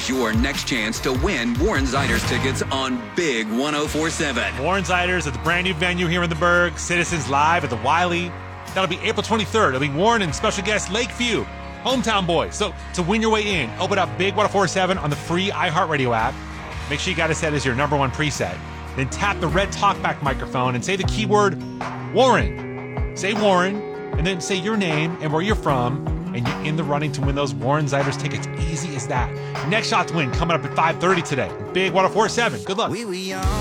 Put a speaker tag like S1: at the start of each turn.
S1: Here's your next chance to win Warren Zeiders tickets on Big 1047.
S2: Warren Zeiders at the brand new venue here in the Berg. Citizens Live at the Wiley. That'll be April 23rd. It'll be Warren and special guest Lakeview, Hometown Boys. So to win your way in, open up Big 1047 on the free iHeartRadio app. Make sure you got it set as your #1 preset. Then tap the red talkback microphone and say the keyword Warren. Say Warren, and then say your name and where you're from, and you're in the running to win those Warren Zeiders tickets. Easy as that. Next shot to win coming up at 5:30 today. Big 1047. Good luck.
S3: We were young.